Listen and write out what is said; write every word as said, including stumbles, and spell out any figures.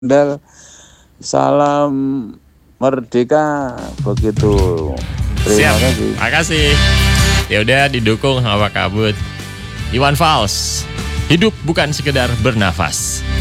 Dan salam merdeka, begitu. Terima Siap, kasih. makasih. Ya udah didukung Hawa Kabut. Iwan Fals, hidup bukan sekedar bernafas.